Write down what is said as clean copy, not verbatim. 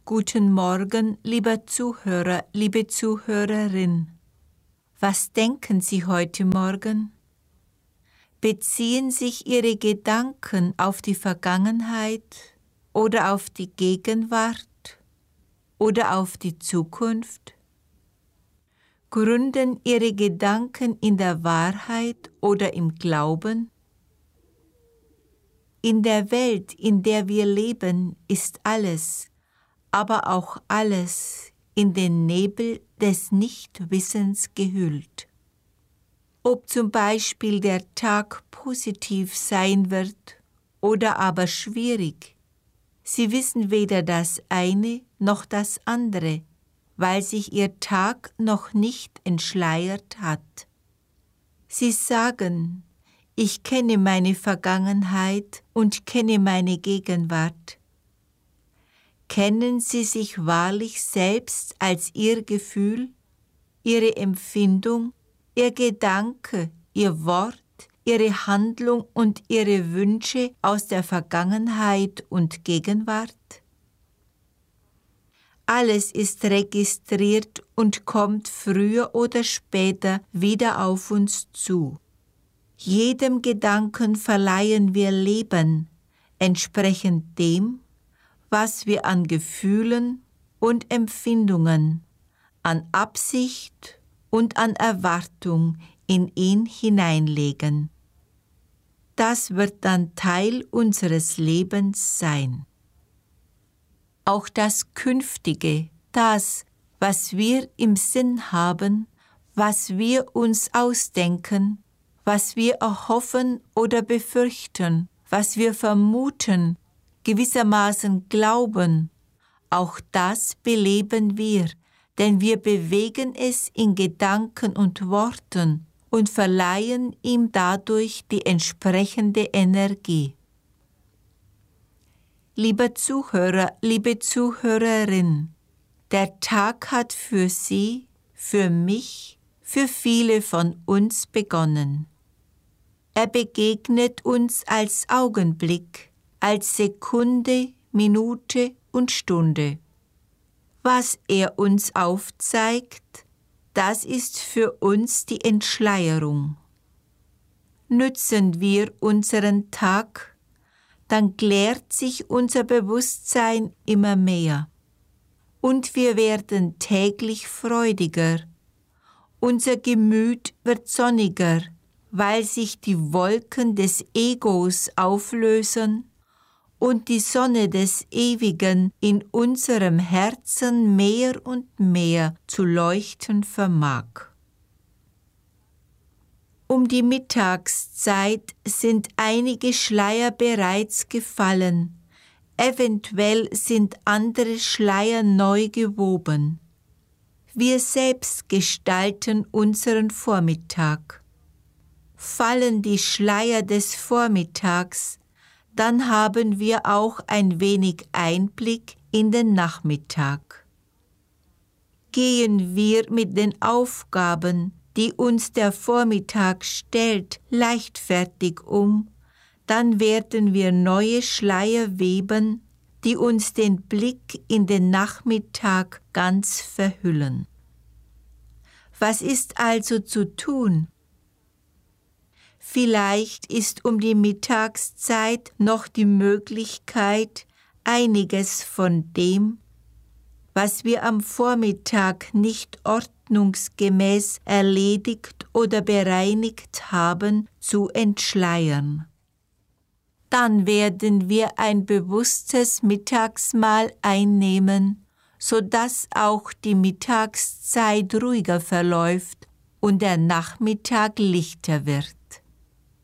Guten Morgen, lieber Zuhörer, liebe Zuhörerin. Was denken Sie heute Morgen? Beziehen sich Ihre Gedanken auf die Vergangenheit oder auf die Gegenwart oder auf die Zukunft? Gründen Ihre Gedanken in der Wahrheit oder im Glauben? In der Welt, in der wir leben, ist alles, aber auch alles in den Nebel des Nichtwissens gehüllt. Ob zum Beispiel der Tag positiv sein wird oder aber schwierig, Sie wissen weder das eine noch das andere, weil sich Ihr Tag noch nicht entschleiert hat. Sie sagen, ich kenne meine Vergangenheit und kenne meine Gegenwart. Kennen Sie sich wahrlich selbst als Ihr Gefühl, Ihre Empfindung, Ihr Gedanke, Ihr Wort, Ihre Handlung und Ihre Wünsche aus der Vergangenheit und Gegenwart? Alles ist registriert und kommt früher oder später wieder auf uns zu. Jedem Gedanken verleihen wir Leben, entsprechend dem, was wir an Gefühlen und Empfindungen, an Absicht und an Erwartung in ihn hineinlegen. Das wird dann Teil unseres Lebens sein. Auch das Künftige, das, was wir im Sinn haben, was wir uns ausdenken, was wir erhoffen oder befürchten, was wir vermuten, gewissermaßen glauben, auch das beleben wir, denn wir bewegen es in Gedanken und Worten und verleihen ihm dadurch die entsprechende Energie. Lieber Zuhörer, liebe Zuhörerin, der Tag hat für Sie, für mich, für viele von uns begonnen. Er begegnet uns als Augenblick, als Sekunde, Minute und Stunde. Was er uns aufzeigt, das ist für uns die Entschleierung. Nützen wir unseren Tag, dann klärt sich unser Bewusstsein immer mehr und wir werden täglich freudiger. Unser Gemüt wird sonniger, weil sich die Wolken des Egos auflösen und die Sonne des Ewigen in unserem Herzen mehr und mehr zu leuchten vermag. Um die Mittagszeit sind einige Schleier bereits gefallen, eventuell sind andere Schleier neu gewoben. Wir selbst gestalten unseren Vormittag. Fallen die Schleier des Vormittags, dann haben wir auch ein wenig Einblick in den Nachmittag. Gehen wir mit den Aufgaben, die uns der Vormittag stellt, leichtfertig um, dann werden wir neue Schleier weben, die uns den Blick in den Nachmittag ganz verhüllen. Was ist also zu tun? Vielleicht ist um die Mittagszeit noch die Möglichkeit, einiges von dem, was wir am Vormittag nicht ordnungsgemäß erledigt oder bereinigt haben, zu entschleiern. Dann werden wir ein bewusstes Mittagsmahl einnehmen, sodass auch die Mittagszeit ruhiger verläuft und der Nachmittag lichter wird.